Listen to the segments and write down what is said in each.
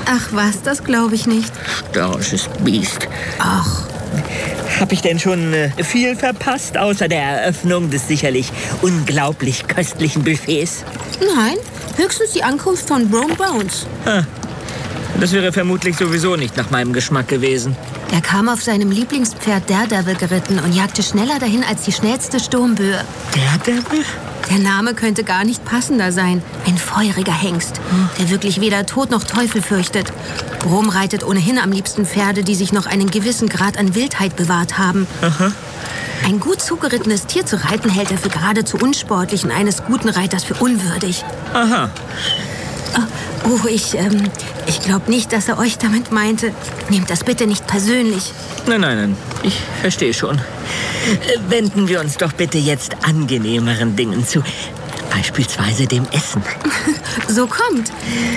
Ach was, das glaube ich nicht. Störrisches Biest. Ach. Hab ich denn schon viel verpasst, außer der Eröffnung des sicherlich unglaublich köstlichen Buffets? Nein, höchstens die Ankunft von Brome Bones. Das wäre vermutlich sowieso nicht nach meinem Geschmack gewesen. Er kam auf seinem Lieblingspferd Daredevil geritten und jagte schneller dahin als die schnellste Sturmböe. Daredevil? Der Name könnte gar nicht passender sein. Ein feuriger Hengst, der wirklich weder Tod noch Teufel fürchtet. Brome reitet ohnehin am liebsten Pferde, die sich noch einen gewissen Grad an Wildheit bewahrt haben. Aha. Ein gut zugerittenes Tier zu reiten hält er für geradezu unsportlich und eines guten Reiters für unwürdig. Aha. Oh, ich glaube nicht, dass er euch damit meinte. Nehmt das bitte nicht persönlich. Nein, ich verstehe schon. Wenden wir uns doch bitte jetzt angenehmeren Dingen zu. Beispielsweise dem Essen. So kommt.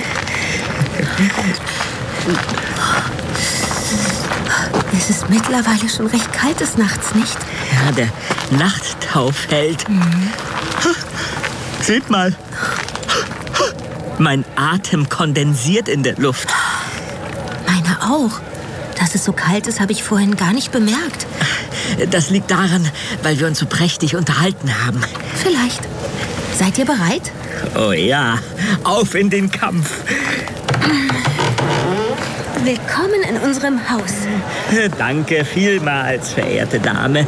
Es ist mittlerweile schon recht kalt des Nachts, nicht? Ja, der Nachttau fällt. Seht mal. Mein Atem kondensiert in der Luft. Meiner auch. Dass es so kalt ist, habe ich vorhin gar nicht bemerkt. Das liegt daran, weil wir uns so prächtig unterhalten haben. Vielleicht. Seid ihr bereit? Oh ja, auf in den Kampf. Willkommen in unserem Haus. Danke vielmals, verehrte Dame.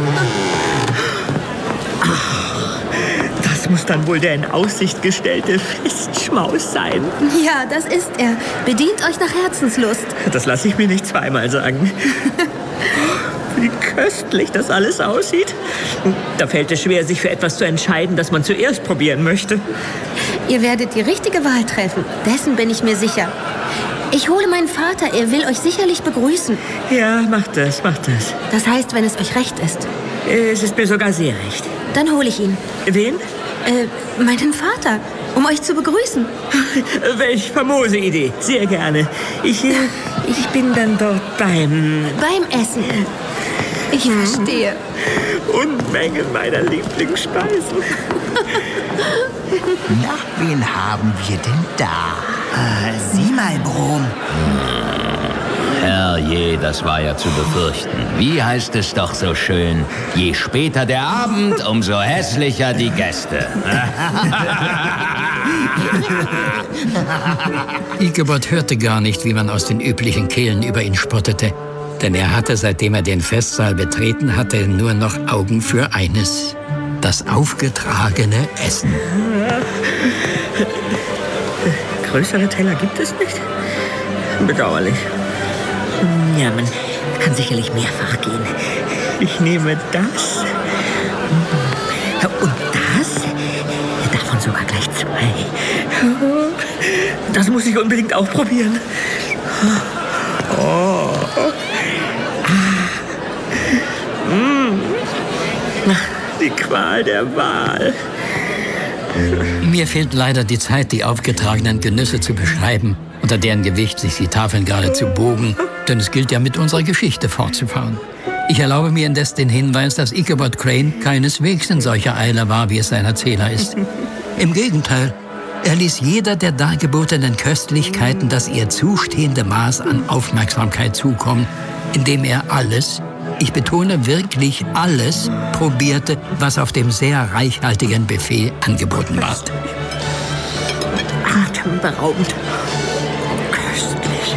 Das muss dann wohl der in Aussicht gestellte Festschmaus sein. Ja, das ist er. Bedient euch nach Herzenslust. Das lasse ich mir nicht zweimal sagen. Wie köstlich das alles aussieht. Da fällt es schwer, sich für etwas zu entscheiden, das man zuerst probieren möchte. Ihr werdet die richtige Wahl treffen. Dessen bin ich mir sicher. Ich hole meinen Vater. Er will euch sicherlich begrüßen. Ja, macht das. Das heißt, wenn es euch recht ist. Es ist mir sogar sehr recht. Dann hole ich ihn. Wen? Meinen Vater, um euch zu begrüßen. Welch famose Idee. Sehr gerne. Ich bin dann dort beim Essen. Ich verstehe. Unmengen meiner Lieblingsspeisen. Na, wen haben wir denn da? Sieh mal, Brome. Herrje, das war ja zu befürchten. Wie heißt es doch so schön? Je später der Abend, umso hässlicher die Gäste. Ichabod hörte gar nicht, wie man aus den üblichen Kehlen über ihn spottete. Denn er hatte, seitdem er den Festsaal betreten hatte, nur noch Augen für eines: das aufgetragene Essen. Größere Teller gibt es nicht? Bedauerlich. Ja, man kann sicherlich mehrfach gehen. Ich nehme das. Und das? Davon sogar gleich 2. Das muss ich unbedingt auch probieren. Oh. Die Qual der Wahl. Mir fehlt leider die Zeit, die aufgetragenen Genüsse zu beschreiben, unter deren Gewicht sich die Tafeln geradezu bogen, denn es gilt ja mit unserer Geschichte fortzufahren. Ich erlaube mir indes den Hinweis, dass Ichabod Crane keineswegs in solcher Eile war, wie es sein Erzähler ist. Im Gegenteil, er ließ jeder der dargebotenen Köstlichkeiten das ihr zustehende Maß an Aufmerksamkeit zukommen, indem er alles, ich betone wirklich alles, probierte, was auf dem sehr reichhaltigen Buffet angeboten war. Atemberaubend. Köstlich.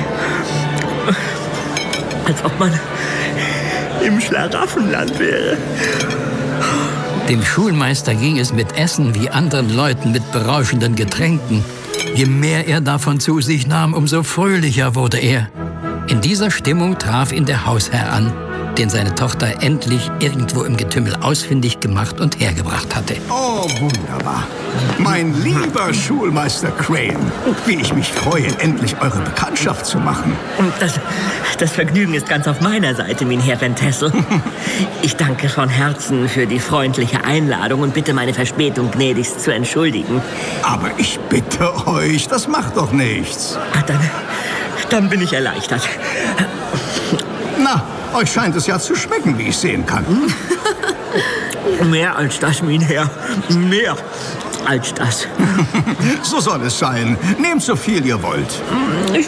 Als ob man im Schlaraffenland wäre. Dem Schulmeister ging es mit Essen wie anderen Leuten mit berauschenden Getränken. Je mehr er davon zu sich nahm, umso fröhlicher wurde er. In dieser Stimmung traf ihn der Hausherr an, den seine Tochter endlich irgendwo im Getümmel ausfindig gemacht und hergebracht hatte. Oh, wunderbar. Mein lieber Schulmeister Crane, wie ich mich freue, endlich eure Bekanntschaft zu machen. Und das Vergnügen ist ganz auf meiner Seite, mein Herr Van Tassel. Ich danke von Herzen für die freundliche Einladung und bitte meine Verspätung gnädigst zu entschuldigen. Aber ich bitte euch, das macht doch nichts. Dann bin ich erleichtert. Na, euch scheint es ja zu schmecken, wie ich sehen kann. Mehr als das, mein Herr. Mehr als das. So soll es sein. Nehmt so viel ihr wollt.